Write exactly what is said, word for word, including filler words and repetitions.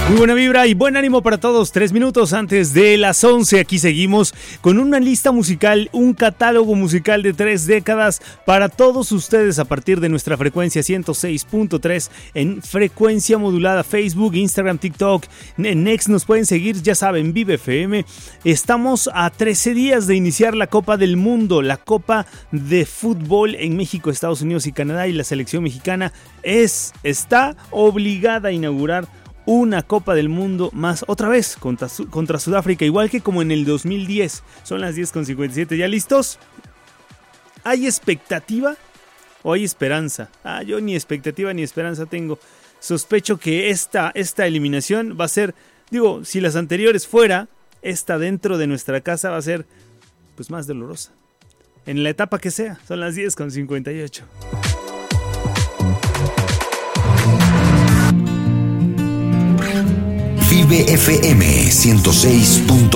Muy buena vibra y buen ánimo para todos. Tres minutos antes de las once, aquí seguimos con una lista musical, un catálogo musical de tres décadas para todos ustedes a partir de nuestra frecuencia ciento seis punto tres en frecuencia modulada, Facebook, Instagram, TikTok, en Next nos pueden seguir, ya saben, Vive F M. Estamos a trece días de iniciar la Copa del Mundo, la Copa de Fútbol en México, Estados Unidos y Canadá, y la selección mexicana es, está obligada a inaugurar una Copa del Mundo más, otra vez contra, contra Sudáfrica, igual que como en el dos mil diez. Son las diez con cincuenta y siete, ¿ya listos? ¿Hay expectativa o hay esperanza? Ah, yo ni expectativa ni esperanza tengo. Sospecho que esta, esta eliminación va a ser, digo, si las anteriores fuera, esta dentro de nuestra casa va a ser pues más dolorosa. En la etapa que sea, son las diez con cincuenta y ocho. Vive F M ciento seis punto